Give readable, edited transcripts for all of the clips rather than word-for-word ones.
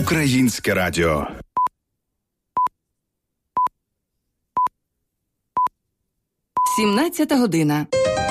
Українське радіо. Сімнадцята година.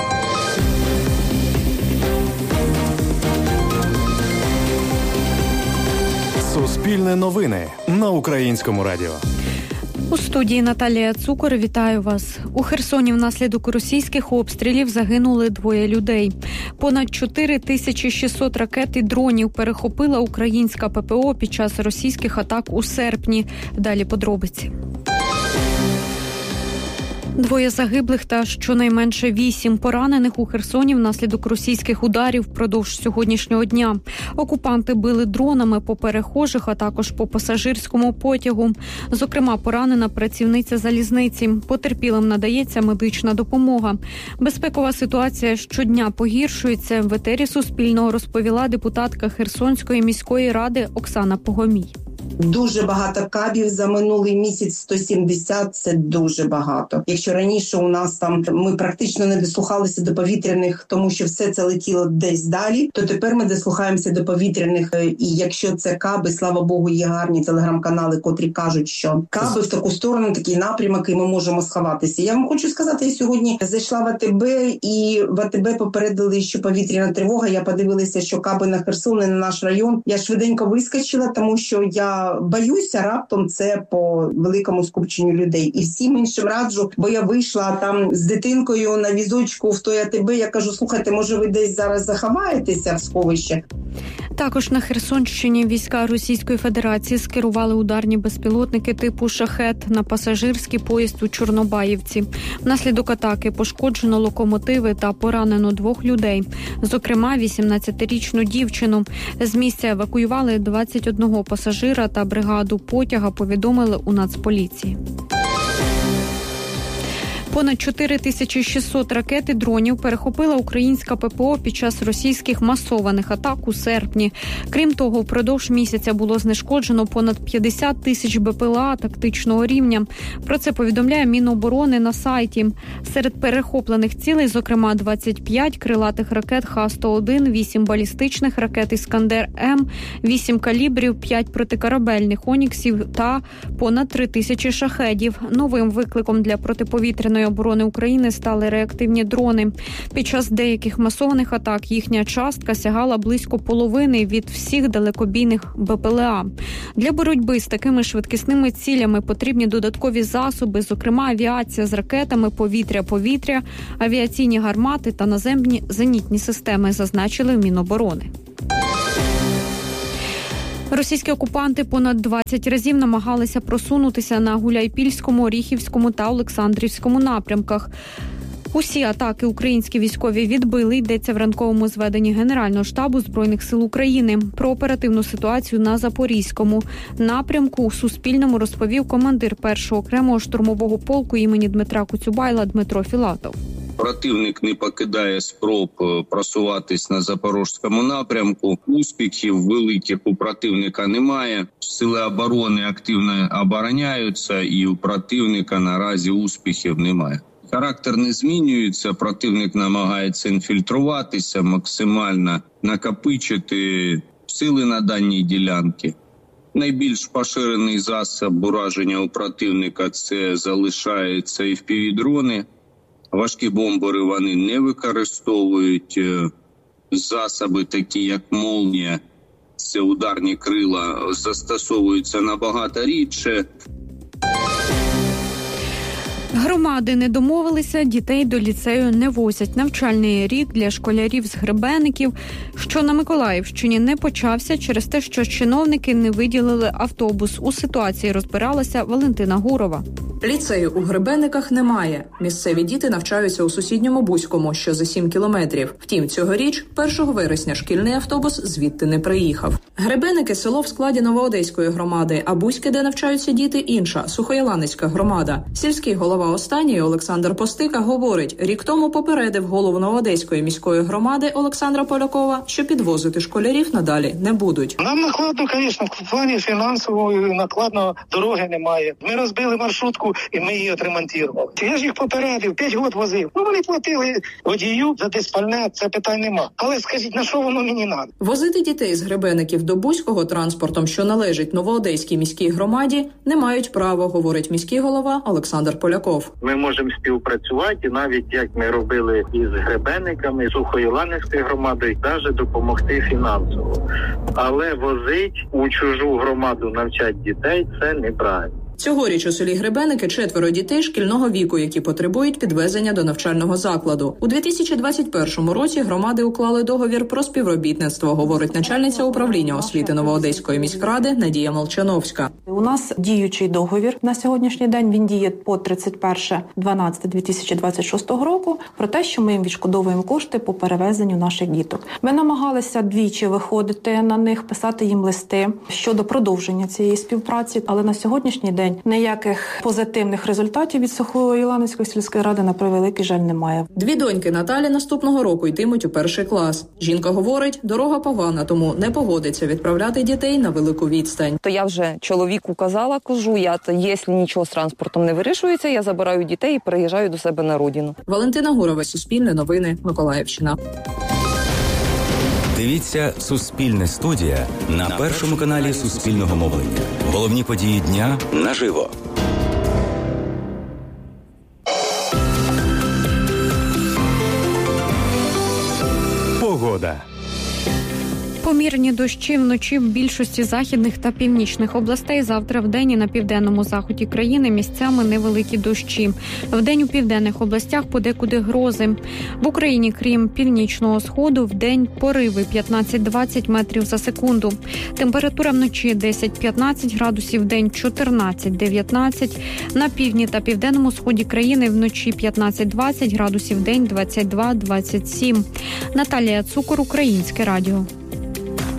Суспільне новини на Українському радіо. У студії Наталія Цукор. Вітаю вас. У Херсоні внаслідок російських обстрілів загинули 2 людей. Понад 4600 ракет і дронів перехопила українська ППО під час російських атак у серпні. Далі подробиці. 2 загиблих та щонайменше 8 поранених у Херсоні внаслідок російських ударів впродовж сьогоднішнього дня. Окупанти били дронами по перехожих, а також по пасажирському потягу. Зокрема, поранена працівниця залізниці. Потерпілим надається медична допомога. Безпекова ситуація щодня погіршується. В етері Суспільного розповіла депутатка Херсонської міської ради Оксана Погомій. Дуже багато кабів за минулий місяць, 170 – це дуже багато. Якщо раніше у нас там ми практично не дослухалися до повітряних, тому що все це летіло десь далі, то тепер ми дослухаємося до повітряних. І якщо це каби, слава Богу, є гарні телеграм-канали, котрі кажуть, що каби в таку сторону, такий напрямок, і ми можемо сховатися. Я вам хочу сказати, я сьогодні зайшла в АТБ, і в АТБ попередили, що повітряна тривога. Я подивилася, що каби на Херсон, на наш район. Я швиденько вискочила, тому що я боюся, раптом це по великому скупченню людей. І всім іншим раджу, бо я вийшла там з дитинкою на візочку в той АТБ, я кажу, слухайте, може ви десь зараз заховаєтеся в сховище? Також на Херсонщині війська Російської Федерації скерували ударні безпілотники типу «Шахет» на пасажирський поїзд у Чорнобаївці. Внаслідок атаки пошкоджено локомотиви та поранено 2 людей. Зокрема, 18-річну дівчину. З місця евакуювали 21 пасажира та бригаду потяга, повідомили у Нацполіції. Понад 4600 ракет і дронів перехопила українська ППО під час російських масованих атак у серпні. Крім того, впродовж місяця було знешкоджено понад 50 тисяч БПЛА тактичного рівня. Про це повідомляє Міноборони на сайті. Серед перехоплених цілей, зокрема, 25 крилатих ракет Х-101, 8 балістичних ракет «Іскандер-М», 8 калібрів, 5 протикорабельних «Оніксів» та понад 3000 шахедів. Новим викликом для протиповітряної оборони України стали реактивні дрони. Під час деяких масованих атак їхня частка сягала близько половини від всіх далекобійних БПЛА. Для боротьби з такими швидкісними цілями потрібні додаткові засоби, зокрема авіація з ракетами повітря-повітря, авіаційні гармати та наземні зенітні системи, зазначили в Міноборони. Російські окупанти понад 20 разів намагалися просунутися на Гуляйпільському, Оріхівському та Олександрівському напрямках. Усі атаки українські військові відбили, йдеться в ранковому зведенні Генерального штабу Збройних сил України. Про оперативну ситуацію на Запорізькому напрямку у Суспільному розповів командир 1-го окремого штурмового полку імені Дмитра Коцюбайла Дмитро Філатов. Противник не покидає спроб просуватись на Запорізькому напрямку. Успіхів великих у противника немає. Сили оборони активно обороняються, і у противника наразі успіхів немає. Характер не змінюється, противник намагається інфільтруватися, максимально накопичити сили на даній ділянці. Найбільш поширений засіб ураження у противника – це залишаються FPV-дрони. Важкі бомбери вони не використовують. Засоби такі, як «Молнія», це ударні крила, застосовуються набагато рідше. Громади не домовилися, дітей до ліцею не возять. Навчальний рік для школярів з Гребеників, що на Миколаївщині, не почався через те, що чиновники не виділили автобус. У ситуації розбиралася Валентина Гурова. Ліцею у Гребениках немає. Місцеві діти навчаються у сусідньому Бузькому, що за 7 кілометрів. Втім, цьогоріч, 1 вересня, шкільний автобус звідти не приїхав. Гребеники – село в складі Новоодеської громади, а Бузьке, де навчаються діти, інша – Сухояланицька громада. Сільський голова останньої Олександр Постика говорить, рік тому попередив голову Новоодеської міської громади Олександра Полякова, що підвозити школярів надалі не будуть. Нам накладно, звісно, в плані фінансового накладно дороги немає. Ми розбили маршрутку техніку, і ми її отремонтували. Я ж їх попередив, 5 років возив. Вони платили водію за диспальне, це питань нема. Але скажіть, на що воно мені треба? Возити дітей з Гребеників до Бузького транспортом, що належить Новоодеській міській громаді, не мають права, говорить міський голова Олександр Поляков. Ми можемо співпрацювати, і навіть як ми робили із Гребениками, Сухоїланівською громадою, навіть допомогти фінансово. Але возить у чужу громаду навчати дітей – це неправильно. Цьогоріч у селі Гребеники 4 дітей шкільного віку, які потребують підвезення до навчального закладу. У 2021 році громади уклали договір про співробітництво, говорить начальниця управління освіти Новоодеської міськради Надія Молчановська. У нас діючий договір на сьогоднішній день, він діє по 31.12.2026 року, про те, що ми їм відшкодовуємо кошти по перевезенню наших діток. Ми намагалися двічі виходити на них, писати їм листи щодо продовження цієї співпраці, але на сьогоднішній день ніяких позитивних результатів від Сухоїланівської сільської ради, на превеликий жаль, немає. 2 доньки Наталі наступного року йтимуть у 1 клас. Жінка говорить, дорога погана, тому не погодиться відправляти дітей на велику відстань. То я вже чоловіку казала, кажу, якщо нічого з транспортом не вирішується, я забираю дітей і переїжджаю до себе на родину. Валентина Гурова, Суспільне новини, Миколаївщина. Дивіться «Суспільне студія» на першому каналі Суспільного мовлення. Головні події дня наживо. Погода. Помірні дощі вночі в більшості західних та північних областей. Завтра вдень і на південному заході країни місцями невеликі дощі. Вдень у південних областях подекуди грози. В Україні, крім північного сходу, вдень пориви 15-20 метрів за секунду. Температура вночі 10-15 градусів, вдень 14-19. На півдні та південному сході країни вночі 15-20 градусів, вдень 22-27. Наталія Цукор, Українське радіо.